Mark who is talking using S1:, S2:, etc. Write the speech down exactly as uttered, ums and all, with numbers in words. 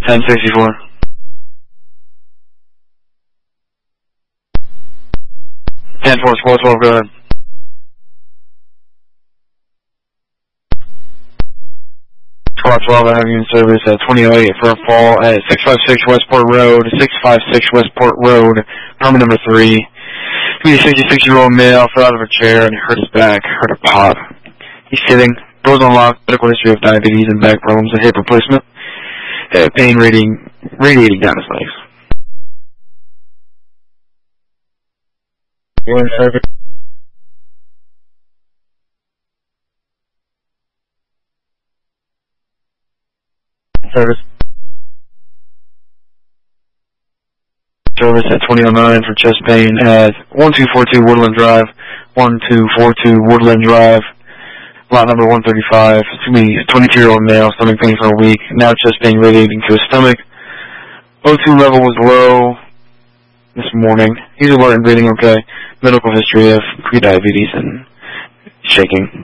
S1: ten sixty-four. ten four, squad twelve, go ahead. Squad twelve, I have you in service at twenty oh eight for a fall at six five six Westport Road, six five six Westport Road, permit number three. He's a sixty-six-year-old male, fell out of a chair and hurt his back, hurt a pop. He's sitting, doors unlocked, medical history of diabetes and back problems and hip replacement. Uh, pain radiating, radiating down his legs. You're in service. Service. Service at twenty oh nine for chest pain at one two four two Woodland Drive, one two four two Woodland Drive, lot number one thirty-five. To me, twenty-two-year-old male, stomach pain for a week, now chest pain radiating to his stomach. O two level was low this morning. He's alert and breathing okay. Medical history of prediabetes and shaking.